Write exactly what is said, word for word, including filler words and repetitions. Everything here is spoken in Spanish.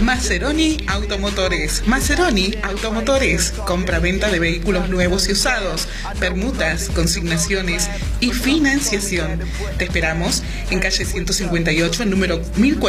Maceroni Automotores. Maceroni Automotores. Compra-venta de vehículos nuevos y usados, permutas, consignaciones y financiación. Te esperamos en calle ciento cincuenta y ocho, número mil cuatrocientos